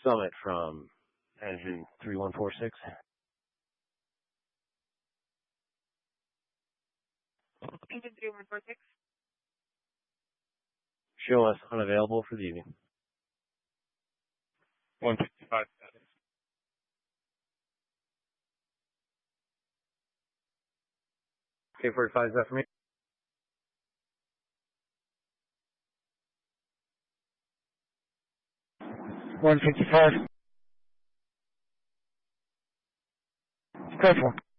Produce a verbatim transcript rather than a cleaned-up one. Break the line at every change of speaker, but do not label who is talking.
Summit from engine three one four six.
Engine three one four six.
Show us unavailable for the evening.
one fifty-five seconds.
K forty-five, is that for me?
one fifty-five. Careful.